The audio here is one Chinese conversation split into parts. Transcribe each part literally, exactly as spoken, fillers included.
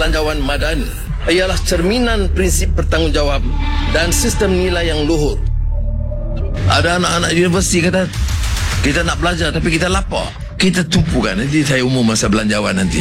Belanjawan Madani ialah cerminan prinsip bertanggungjawab dan sistem nilai yang luhur. Ada anak-anak universiti kata, kita nak belajar tapi kita lapar. Kita tumpukan, nanti saya umum masa belanjawan nanti.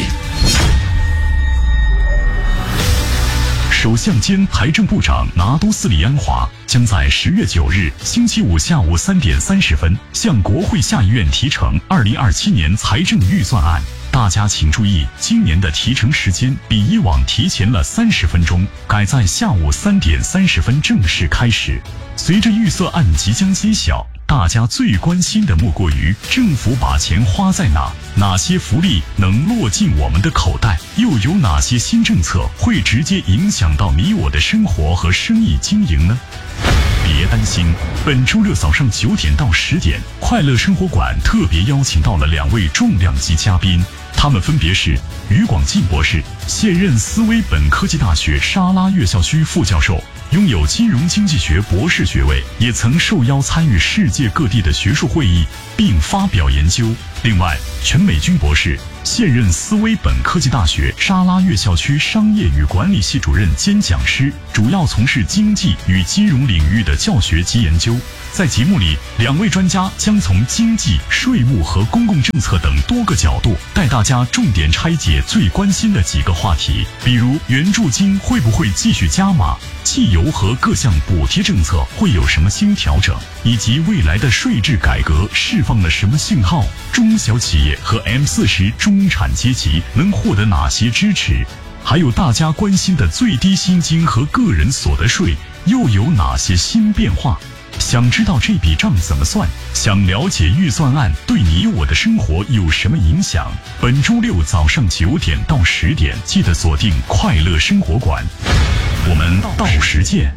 首相兼财政部长拿督斯里安华将在十月九日星期五下午三点三十分向国会下议院提呈二零二七年财政预算案。大家请注意，今年的提呈时间比以往提前了三十分钟，改在下午三点三十分正式开始。随着预算案即将揭晓，大家最关心的莫过于政府把钱花在哪，哪些福利能落进我们的口袋，又有哪些新政策会直接影响到你我的生活和生意经营呢？别担心，本周六早上九点到十点，快乐生活馆特别邀请到了两位重量级嘉宾，他们分别是于广进博士，现任斯威本科技大学沙拉越校区副教授，拥有金融经济学博士学位，也曾受邀参与世界各地的学术会议并发表研究。另外，全美军博士，现任斯威本科技大学沙拉越校区商业与管理系主任兼讲师，主要从事经济与金融领域的教学及研究。在节目里，两位专家将从经济、税务和公共政策等多个角度，带大家重点拆解最关心的几个话题，比如援助金会不会继续加码，汽油和各项补贴政策会有什么新调整，以及未来的税制改革释放了什么信号，中小企业和 M 四十 中产阶级能获得哪些支持，还有大家关心的最低薪金和个人所得税又有哪些新变化。想知道这笔账怎么算，想了解预算案对你我的生活有什么影响，本周六早上九点到十点记得锁定快乐生活馆，我们到时见。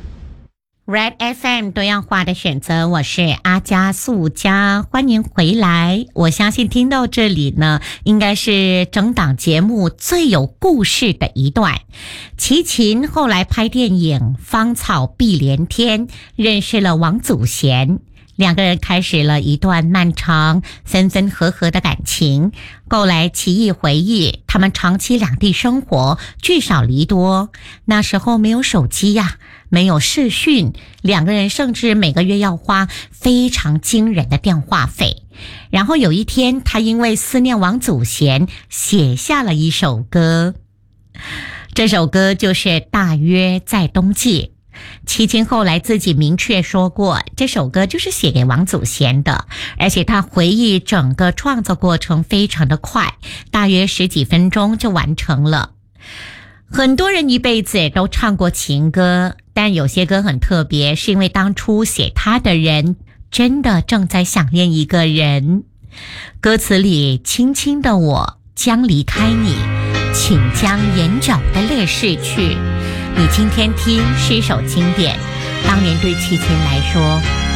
Red F M 多样化的选择，我是阿加素佳，欢迎回来。我相信听到这里呢，应该是整档节目最有故事的一段。齐秦后来拍电影《芳草碧连天》，认识了王祖贤，两个人开始了一段漫长分分合合的感情。后来齐毅回忆，他们长期两地生活，聚少离多，那时候没有手机呀、啊，没有视讯，两个人甚至每个月要花非常惊人的电话费。然后有一天，他因为思念王祖贤，写下了一首歌，这首歌就是《大约在冬季》。齐秦后来自己明确说过，这首歌就是写给王祖贤的，而且他回忆整个创作过程非常的快，大约十几分钟就完成了。很多人一辈子也都唱过情歌，但有些歌很特别，是因为当初写它的人真的正在想念一个人。歌词里，轻轻的我将离开你，请将眼角的泪拭去。你今天听是一首经典，当年对齐秦来说